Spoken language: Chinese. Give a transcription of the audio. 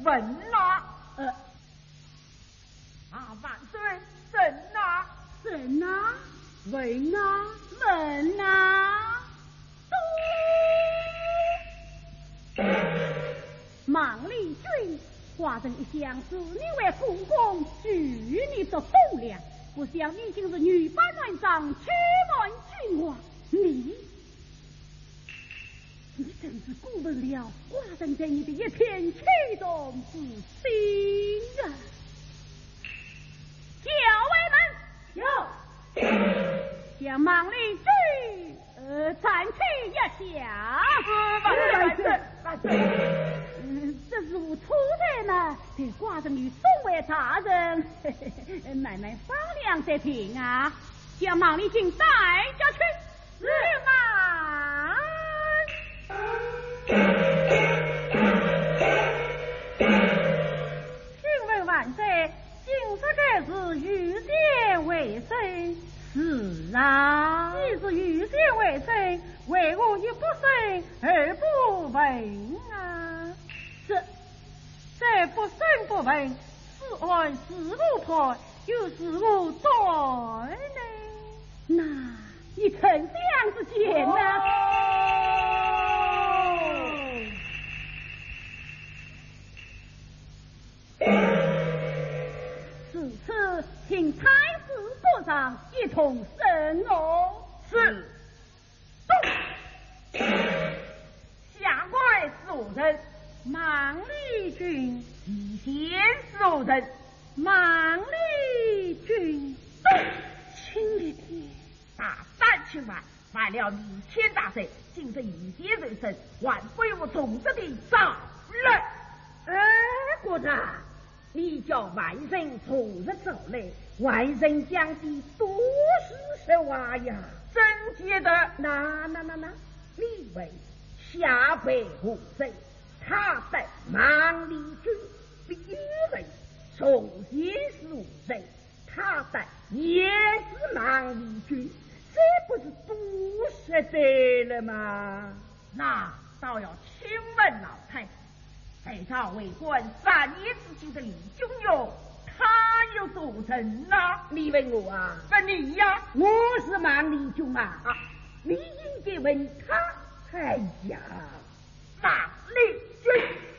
问哪？万岁，神哪？ 神哪？问哪？问哪？孟丽君，华人一相思，你为公公拒你的栋梁，不想你竟是女扮男装，驱满君王，你真是顾问了华人对你的一片激动之心啊！校尉们，将孟丽君暂去一下。 万岁！ 这如初人呢，对寡人与众位大人慢慢商量才平啊！将孟丽君带下去。是吗？请问万岁，今这个是御前为谁？是啊，既是御前为谁，为我一不生而不闻啊？这不生不闻，是按是我判，又是我对呢？那你丞相之见呢？自此，请差事部长一同审哦。 是。下官受人。 孟丽君， 提前受人。 孟丽君，亲的天， 大胆轻慢，犯了弥天大罪，今日一劫人生，还归我重责的杀人。国长，你叫万人从日走来，万人将的多是实话呀！真觉得那，你为下辈无罪，他在孟丽君的女人，从前是无罪，他在也是孟丽君，这不是多实在了吗？那倒要请问老太太，在朝为官3年之久的李君勇，他有多成啊？你问我啊？问你呀！我是孟丽君啊！你应该问他。哎呀，孟丽君。